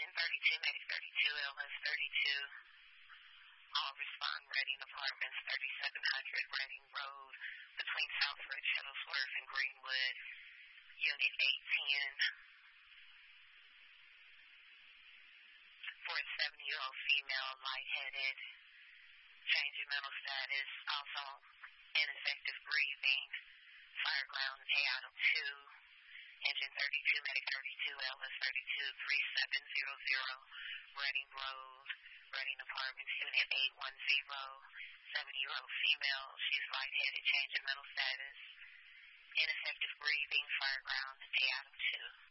32, medic 32, LS 32. All respond, Reading Apartments, 3700 Reading Road, between Southridge, Shuttlesworth, and Greenwood. Unit 810. For a 70-year-old female, lightheaded, change in mental status, also ineffective breathing, fire ground, A out of 2, engine 32, medic 32, LS 32, 3700, Reading Road, Reading Apartments, unit 810, 70-year-old female, she's lightheaded, change in mental status, ineffective breathing, fire ground, A out of 2.